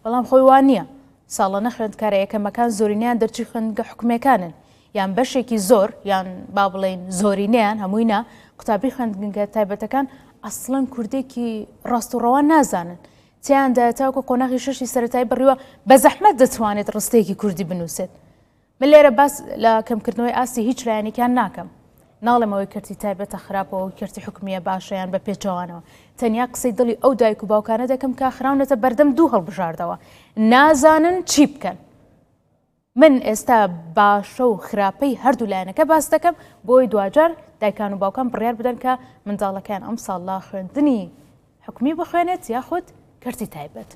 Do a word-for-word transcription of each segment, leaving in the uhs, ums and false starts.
بەڵام خۆی وان نییە ساڵانە خوێندکارە یەکەمەکان زۆرینیان دەرچی خوێندگە حکومەکانن یان بەشێکی زۆر یان با بڵێن زۆرینیان هەمووینا قوتابی خوێندگە تایبەتەکان ئەسڵەن کوردێکی ڕاستوڕەوان نازانن تیاندا تاوکو قۆناغی شەشی سەرەتایی بڕیوە بە زەحمەت دەتوانێت ڕستەیەکی کوردی بنووسێت من لێرە باس لە کەمکردنەوەی ئاستی هیچ لایەنێکیان ناکەم ناڵێمەوەی کردی تایبەتە خراپەوە و کردی حکومیە باشەیان بە پێچەوانەوە تەنیا قسەی دڵی ئەو دایک و باوکانە دەکەم کە خراونەتە بەردەم دوو هەڵبژاردەوە نازانن چی بکەن من ئێستا باشە و خراپەی هەردوو لایەنەکە باس دەکەم بۆی دوجار دایکان و باوکان بڕیار بدەن کە منداڵەکان ئەم ساڵا خوێندنی حکومی بخوێنێت یاخود کردی تایبەت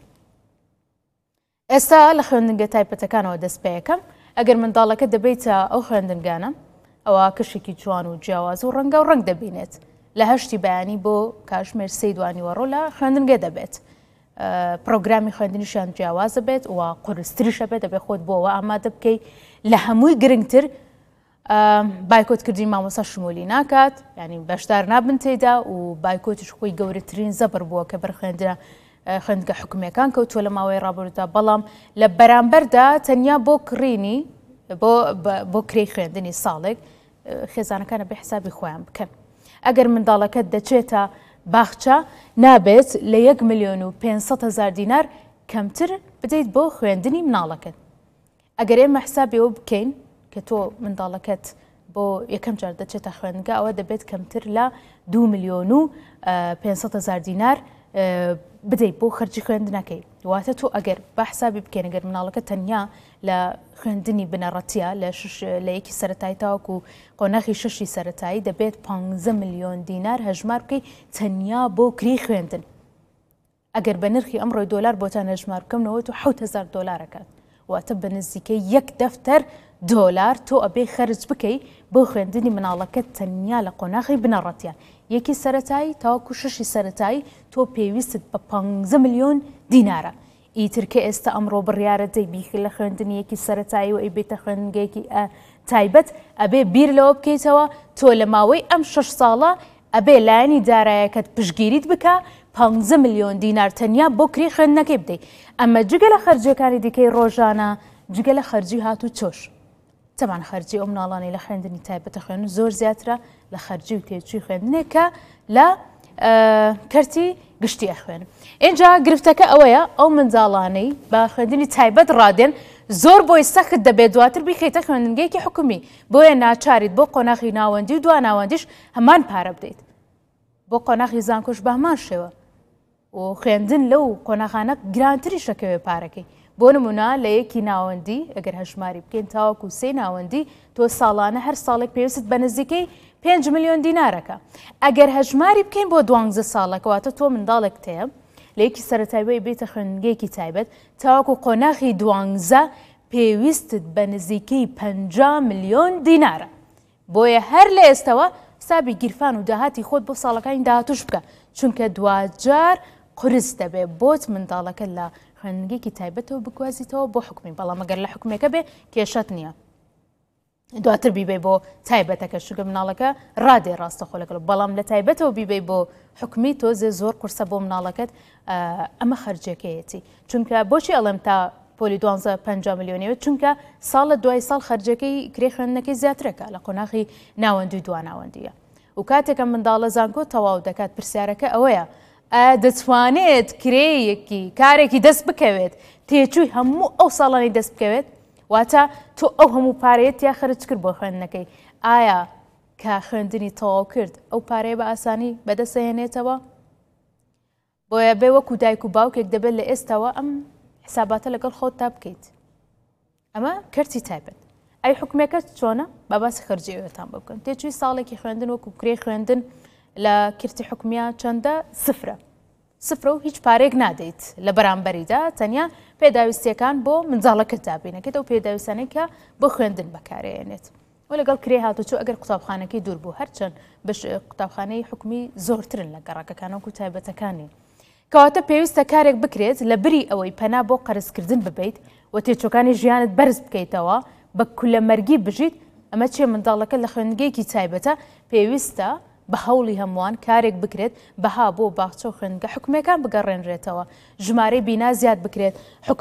ئێستا لە خوێندنگە تایبەتەکانەوە دەست پێ یەکەم ئەگەر منداڵەکە دەبێتە ئەو خوێندنگانە ئەوە کشێکی جوان و جیاواز و ڕەنگە و ڕنگ دەبینێت لە هەشتی بەیانی بۆ کاتژمێر سەی دوانی وەڕۆ لە خوێندنگە دەبێت پرۆگرامی خوێندنیشان جیاواز بێت و قورستریشە بێت دەبێت خۆت بۆەوە ئامادە بکەیت لە هەمووی گرنگتر بایکۆتکردنی مامۆستا شمولی ناکات ینی بەشدار نابن تێدا و بایکۆتیش خۆی گەورەترین زەبر بووە کە بەرخوێندرا خوێندگە حکومەکان کەوتووە لە ماوەی ڕابردوودا بەڵام لە بەرامبەردا تەنیا بۆ کڕینی بۆ کرێی خوێندنی ساڵێک خێزانەکانە بە حسابی خۆیان بکەن ئەگەر منداڵەکەت دەچێتە باخچە نابێت لە یەک ملیۆن و پێنجسەد هەزار دینار کەمتر بدەیت بۆ خوێندنی مناڵەکەت ئەگەر ئێمە حسابی ئەوە بکەین کە تۆ منداڵەکەت بۆ یەکەم جار دەچێتە خوێندنگە ئەوە دەبێت کەمتر لە دوو ملیۆن و پێنجسەد هەزار دینار بدەیت بۆ خەرجی خوێندنەکەی واتە تۆ ئەگەر بە حسابی بکەین ئەگەر مناڵەکە تەنیا لە خوێندنی بنەڕەتیە لە یەکی سەرەتایی تاوەکو قۆناغی شەشی سەرەتایی دەبێت پانزە ملیۆن دینار هەژمار بکەیت تەنیا بۆ کری خوێندن ئەگەر بە نرخی ئەمڕۆی دۆلار بۆتان هەژمار بکەمەوە تو حەوت هەزار دۆلارەکەات واتە بە نزیکەی یەک دەفتەر دۆلار تۆ ئەبێ خەرج بکەیت بۆ خوێندنی مناڵەکەت تەنیا لە قۆناغی بنەڕەتیە یەکی سەرەتایی تاوەکو شەشی سەرەتایی تۆ پێویستت بە پانزە ملیۆن دینارە ئیترکە ئێستا ئەمڕۆ بڕیارە دەی بیخ لە خوێندنی یەکی سەرەتایی و ئەی بێتە خوێندنگەیەکی تایبەت ئەبێ بیر لەوە بکەیتەوە تۆ لە ماوەی ئەم شەش ساڵە ئەبێ لایەنی دارایەکەت پشگیریت بکە پانزە ملیۆن دینار تەنیا بۆ کری خوێندنەکەی بدەیت ئەمە جگە لە خەرجەکانی دیکەی ڕۆژانە جگە لە خەرجی هات و چۆش تەمان خەرجی ئەو مناڵانی لە خوێندنی تایبەتە خوێن زۆر زیاترە لە خەرجی و تێچووی خوێندنێک کە لە کەرتی گشتی ئەخوێنم ئینجا گرفتەکە ئەوەیە ئەو منداڵانەی بە خوێندنی تایبەت ڕادێن زۆر بۆی سەخت دەبێت دواتر بیخێتە خوێندنگەیەکی حکومی بۆیە ناچاریت بۆ قۆناغی ناوەندی و دوا ناوەندیش هەمان پارە بدەیت بۆ قۆناغی زانکۆش بە هەمان شێوە و خوێندن لەو قۆناغانە گرانتری شەکەوێ پارەکەی بۆ نمونە لە یەکی ناوەندی ئەگەر هەژماری بکەین تاوەکو سێ ناوەندی تۆ ساڵانە هەر ساڵێک پێویست بە نزیکەی پێنج ملیۆن دینارەکە ئەگەر هەژماری بکەین بۆ دوانزە ساڵەکەواتە تۆ منداڵێک تەیە لە یەکی سەرەتایبەی بێتە خوێندنگەیەکی تایبەت تاوەکو قۆناغی دوانزە پێویستت بە نزیکەی پەنجا ملیۆن دینارە بۆیە هەر لە ئێستەوە حسابی گیرفان و داهاتی خۆت بۆ ساڵەکانی داهاتوش بکە چونکە دوجار قرس دەبێت بۆت منداڵەکە لە خوێندنگەیەکی تایبەتەوە بگوازیتەوە بۆ حکومی بەڵام ئەگەر لە حکومەکە بێ کێشەت نییە دواتر بیبێ بۆ تایبەتەکە شوگە مناڵەکە ڕادێ ڕاستەخۆ لەگەڵ بەڵام لە تایبەتەوە بیبێ بۆ حکومی تۆزێ زۆر قورسە بۆ مناڵەکەت ئەمە خەرجەکەیەتی چونکە بۆچی ئەڵێم تا پۆلی دوانزە پەنجا ملیۆنیەوە چونکە ساڵە دوای ساڵ خەرجەکەی کرێ خوێندنەکەی زیاترەکە لە قۆناغی ناوەندی و دواناوەندیە و کاتێکە منداڵە زانکۆ تەواو دەکات پرسیارەکە ئەوەیە دەتوانێت کرێیەکی کارێکی دەست بکەوێت تێچووی هەموو ئەو ساڵانی دەست بکەوێت واتە تۆ ئەو هەموو پارەیەت یا خەرج کرد بۆ خوێندنەکەی ئایا کە خوێندنی تەواو کرد ئەو پارەیە بە ئاسانی بەدەستهێنێتەوە بۆیە بێ وەکو دایک و باوکێک دەبێت لە ئێستاوە ئەم حساباتە لەگەڵ خۆت تا بکەیت ئەمە کەرتی تایبەت ئەی حکومەکە چۆنە با باسی خەرجی ئەوێتان بکەن تێچووی ساڵێکی خوێندن وەکو کرێ خوێندن لە کردی حکومیە چەندە سفرە سفرە و هیچ پارێک نادەیت لە بەرامبەریدا تەنیا پێداویستیەکان بۆ منجاڵەکەت دابینەکەیت ئەو پێداویستانەی کە بۆ خوێندن بەکارێنێت و لەگەڵ کرێ هاتوچۆ ئەگەر قوتابخانەکەی دوور بوو هەرچەند بەش قوتابخانەی حکومی زۆرترن لە گەڕاکەکان وەکو تایبەتەکانی کەواتە پێویستە کارێک بکرێت لە بری ئەوەی پەنا بۆ قەرزکردن ببیت و تێچۆکانی ژیانت بەرز بکەیتەوە بە کولەمەرگی بژیت ئەمە چێ منداڵەکە لە خوێندنگەیەکی تایبەتە پێویستە بە هەوڵی هەمووان کارێک بکرێت بەها بۆ باخچە و خوێندنگە حکومەکان بگەڕێنرێتەوە ژمارەی بینا زیاد بکرێت